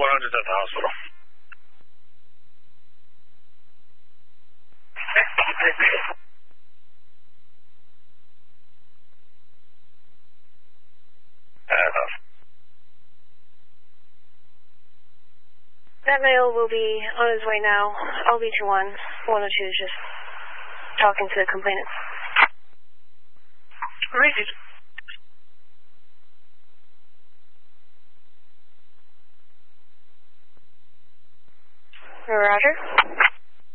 100 at the hospital. That male will be on his way now. LB21, 102 is just talking to the complainant. Alright. Roger.